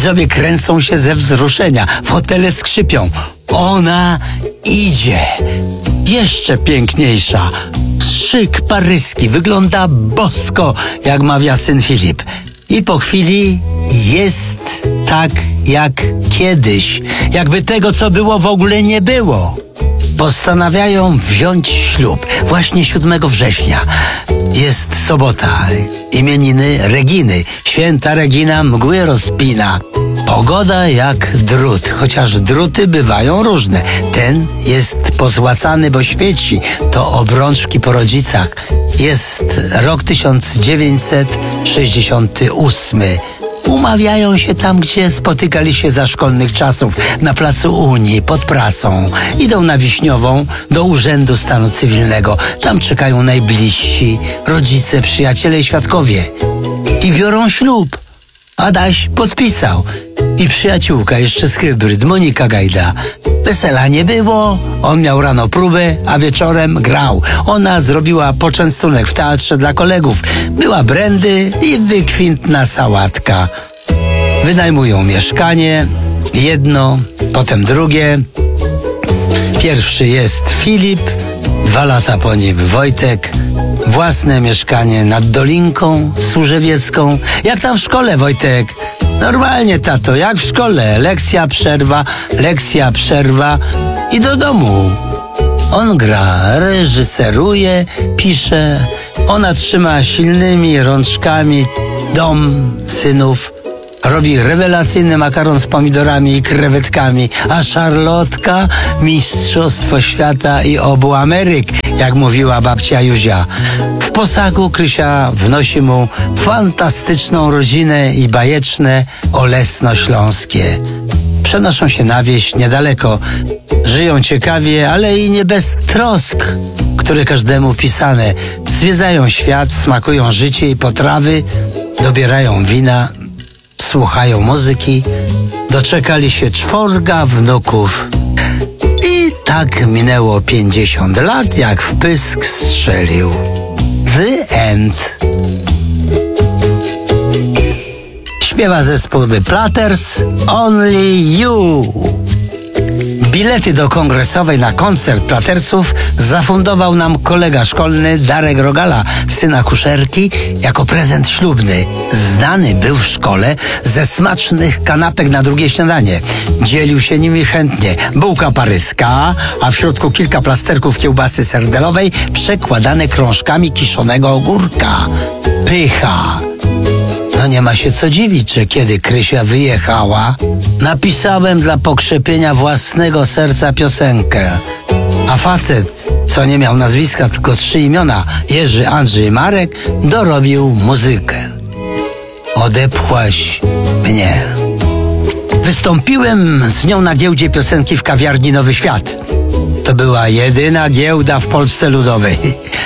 Widzowie kręcą się ze wzruszenia, fotele skrzypią. Ona idzie. Jeszcze piękniejsza. Szyk paryski, wygląda bosko, jak mawia syn Filip. I po chwili jest tak jak kiedyś, jakby tego, co było, w ogóle nie było. Postanawiają wziąć ślub właśnie 7 września. Jest sobota, imieniny Reginy. Święta Regina mgły rozpina. Pogoda jak drut, chociaż druty bywają różne. Ten jest pozłacany, bo świeci. To obrączki po rodzicach. Jest rok 1968. Umawiają się tam, gdzie spotykali się za szkolnych czasów, na placu Unii, pod prasą. Idą na Wiśniową, do Urzędu Stanu Cywilnego. Tam czekają najbliżsi, rodzice, przyjaciele i świadkowie. I biorą ślub. Adaś podpisał. I przyjaciółka jeszcze z hybryd, Monika Gajda. Wesela nie było, on miał rano próbę, a wieczorem grał. Ona zrobiła poczęstunek w teatrze dla kolegów. Była brandy i wykwintna sałatka. Wynajmują mieszkanie, jedno, potem drugie. Pierwszy jest Filip, 2 lata po nim Wojtek. Własne mieszkanie nad Dolinką Służewiecką. Jak tam w szkole, Wojtek? Normalnie, tato, jak w szkole. Lekcja, przerwa i do domu. On gra, reżyseruje, pisze. Ona trzyma silnymi rączkami dom synów. Robi rewelacyjny makaron z pomidorami i krewetkami, a Szarlotka mistrzostwo świata i obu Ameryk, jak mówiła babcia Józia. W posagu Krysia wnosi mu fantastyczną rodzinę i bajeczne Olesno-Śląskie. Przenoszą się na wieś niedaleko. Żyją ciekawie, ale i nie bez trosk, które każdemu pisane. Zwiedzają świat, smakują życie i potrawy, dobierają wina, słuchają muzyki, doczekali się 4 wnuków. I tak minęło 50 lat, jak w pysk strzelił. The End. Śpiewa zespół The Platters, Only You. Bilety do Kongresowej na koncert Plattersów zafundował nam kolega szkolny Darek Rogala, syn akuszerki, jako prezent ślubny. Znany był w szkole ze smacznych kanapek na drugie śniadanie. Dzielił się nimi chętnie. Bułka paryska, a w środku kilka plasterków kiełbasy serdelowej przekładane krążkami kiszonego ogórka. Pycha. No nie ma się co dziwić, że kiedy Krysia wyjechała, napisałem dla pokrzepienia własnego serca piosenkę. A facet, co nie miał nazwiska, tylko 3 imiona, Jerzy, Andrzej, Marek, dorobił muzykę. Odepchłaś mnie. Wystąpiłem z nią na giełdzie piosenki w kawiarni Nowy Świat. To była jedyna giełda w Polsce Ludowej.